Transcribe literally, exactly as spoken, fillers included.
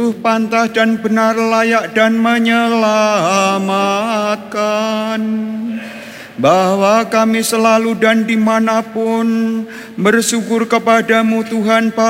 sungguh pantas dan benar, layak dan menyelamatkan. Bahwa kami selalu dan dimanapun bersyukur kepadamu Tuhan